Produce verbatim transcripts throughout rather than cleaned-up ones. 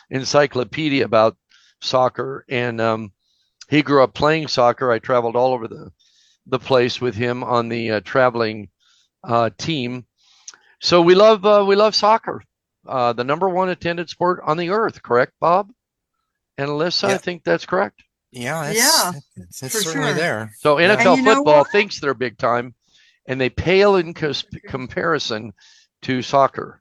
encyclopedia about soccer. And um, he grew up playing soccer. I traveled all over the, the place with him on the uh, traveling uh, team. So we love uh, we love soccer, uh, the number one attended sport on the earth. Correct, Bob and Alyssa? I Yeah, think that's correct. yeah, it's Yeah, it's, it's for certainly sure. there. So Yeah. And N F L you know football what? thinks they're big time, and they pale in cos- comparison to soccer.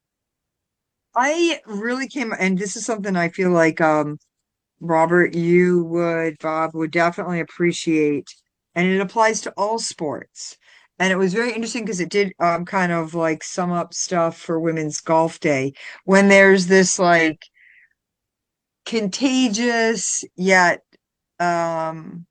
I really came, and this is something I feel like um Robert, you would, Bob would definitely appreciate, and it applies to all sports. And it was very interesting because it did um kind of like sum up stuff for Women's Golf Day when there's this like contagious yet um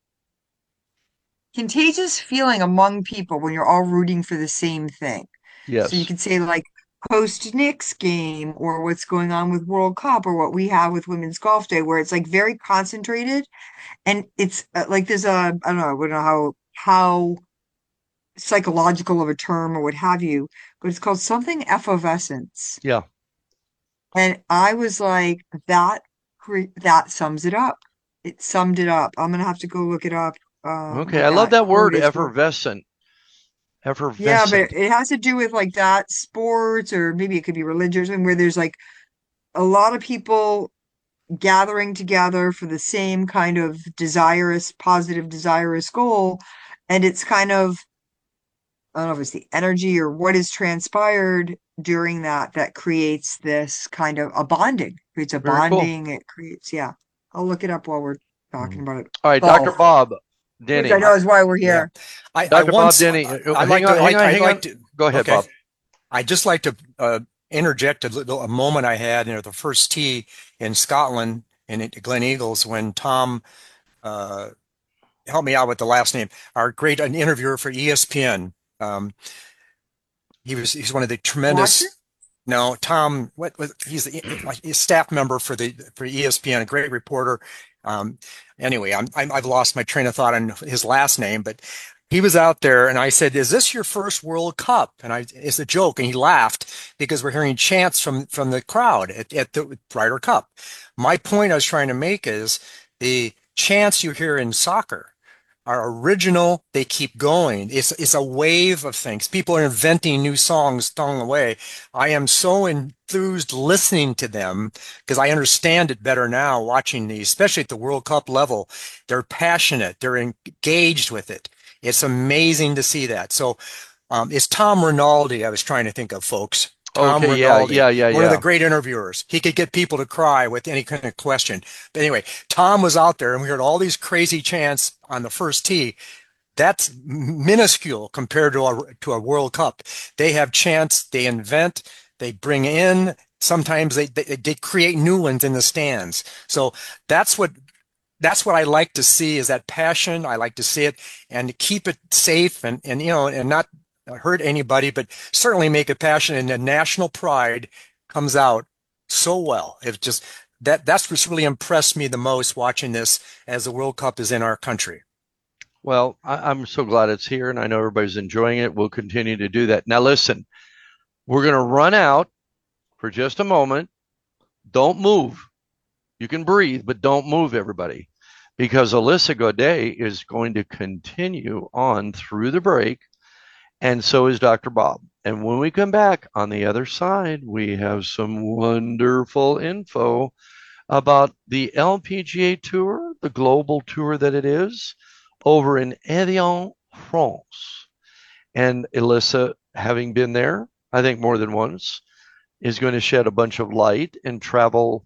contagious feeling among people when you're all rooting for the same thing. So you Yes. could say like post Knicks game or what's going on with World Cup or what we have with Women's Golf Day, where it's like very concentrated and it's uh, like there's a I don't know, I don't know how how psychological of a term or what have you, but it's called something effervescence. Yeah. And I was like, that cre- that sums it up. It summed it up. I'm gonna have to go look it up, uh, Okay. what I love that that quote word, is. But effervescent. yeah, but Effervescent. it has to do with like that sports or maybe it could be religious and where there's like a lot of people gathering together for the same kind of desirous, positive, desirous goal. And it's kind of, I don't know if it's the energy or what is transpired during that that creates this kind of a bonding. Creates a Very cool. bonding. It creates, yeah. I'll look it up while we're talking Mm. about it. All right, doctor Golf, Bob which I Denny. know I, is why we're yeah. here. I, I doctor Bob once Denny. I, uh, I Hang like on, to hang like on, I'd hang like on. to Go ahead, okay. Bob. I just like to uh, interject a little a moment I had near the first tee in Scotland in Glen Eagles when Tom uh, helped me out with the last name. Our great an interviewer for E S P N. Um, he was he's one of the Watson? tremendous. No, Tom. What was he's a staff member for the for E S P N, a great reporter. Um, anyway, I'm, I'm I've lost my train of thought on his last name, but he was out there, and I said, "Is this your first World Cup?" And I it's a joke, and he laughed because we're hearing chants from from the crowd at, at the Ryder Cup. My point I was trying to make is the chants you hear in soccer are original. They keep going. It's it's a wave of things. People are inventing new songs along the way. I am so enthused listening to them because I understand it better now watching these, especially at the World Cup level. They're passionate. They're engaged with it. It's amazing to see that. So um, it's Tom Rinaldi I was trying to think of, folks. Tom Okay, yeah, Rinaldi, yeah, yeah, one of the yeah. great interviewers. He could get people to cry with any kind of question. But anyway, Tom was out there and we heard all these crazy chants on the first tee. That's minuscule compared to a, to a World Cup. They have chants, they invent, they bring in, sometimes they, they, they create new ones in the stands. So that's what that's what I like to see is that passion. I like to see it and to keep it safe and, and you know, and not hurt anybody, but certainly make it passionate. And the national pride comes out so well. It's just that that's what's really impressed me the most watching this as the World Cup is in our country. Well, I, I'm so glad it's here, and I know everybody's enjoying it. We'll continue to do that. Now, listen, we're going to run out for just a moment. Don't move. You can breathe, but don't move, everybody, because Alyssa Godet is going to continue on through the break, and so is doctor Bob. And when we come back on the other side, we have some wonderful info about the L P G A Tour, the global tour that it is, over in Evian, France. And Alyssa, having been there, I think more than once, is going to shed a bunch of light and travel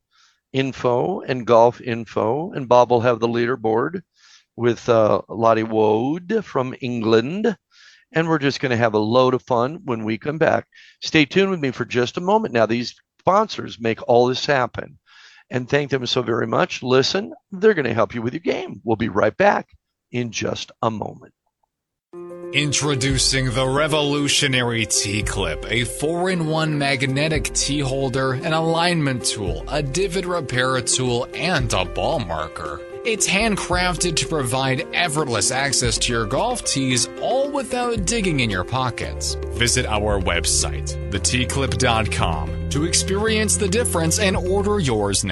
info and golf info. And Bob will have the leaderboard with uh, Lottie Wood from England. And we're just going to have a load of fun when we come back. Stay tuned with me for just a moment. Now, these sponsors make all this happen. And thank them so very much. Listen, they're going to help you with your game. We'll be right back in just a moment. Introducing the revolutionary T-Clip, a four in one magnetic T holder, an alignment tool, a divot repair tool, and a ball marker. It's handcrafted to provide effortless access to your golf tees, all without digging in your pockets. Visit our website, the t clip dot com, to experience the difference and order yours now.